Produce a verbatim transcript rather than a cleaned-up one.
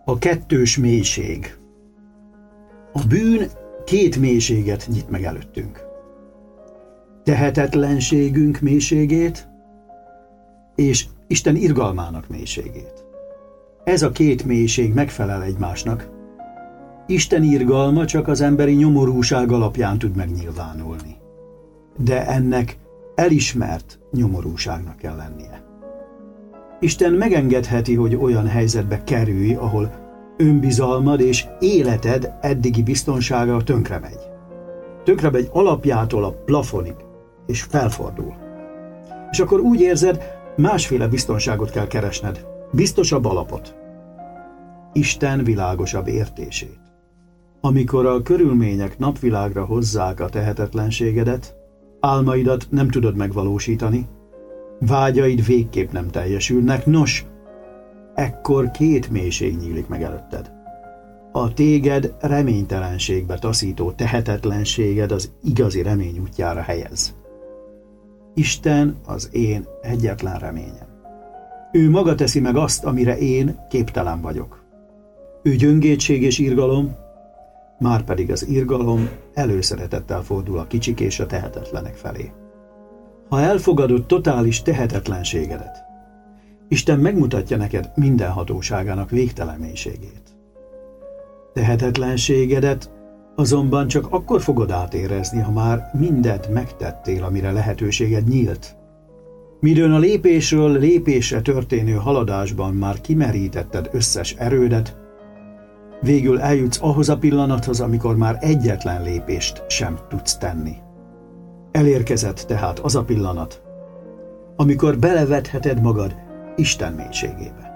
A kettős mélység. A bűn két mélységet nyit meg előttünk. Tehetetlenségünk mélységét és Isten irgalmának mélységét. Ez a két mélység megfelel egymásnak. Isten irgalma csak az emberi nyomorúság alapján tud megnyilvánulni. De ennek elismert nyomorúságnak kell lennie. Isten megengedheti, hogy olyan helyzetbe kerülj, ahol önbizalmad és életed eddigi biztonsága tönkre megy. Tönkre megy alapjától a plafonig, és felfordul. És akkor úgy érzed, másféle biztonságot kell keresned, biztosabb alapot. Isten világosabb értését. Amikor a körülmények napvilágra hozzák a tehetetlenségedet, álmaidat nem tudod megvalósítani, vágyaid végképp nem teljesülnek, nos, ekkor két mélység nyílik meg előtted. A téged reménytelenségbe taszító tehetetlenséged az igazi remény útjára helyez. Isten az én egyetlen reményem. Ő maga teszi meg azt, amire én képtelen vagyok. Ő gyöngétség és irgalom, márpedig az irgalom előszeretettel fordul a kicsik és a tehetetlenek felé. Ha elfogadod totális tehetetlenségedet, Isten megmutatja neked minden hatóságának végtelen mélységét. Tehetetlenségedet azonban csak akkor fogod átérezni, ha már mindent megtettél, amire lehetőséged nyílt. Midőn a lépésről lépésre történő haladásban már kimerítetted összes erődet, végül eljutsz ahhoz a pillanathoz, amikor már egyetlen lépést sem tudsz tenni. Elérkezett tehát az a pillanat, amikor belevetheted magad Isten mélységébe.